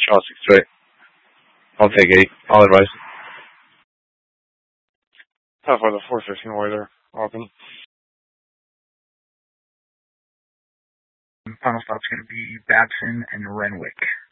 I'll 6 straight. I'll take 8. I'll advise. How far the 415 wider open? Final stop's going to be Babson and Renwick.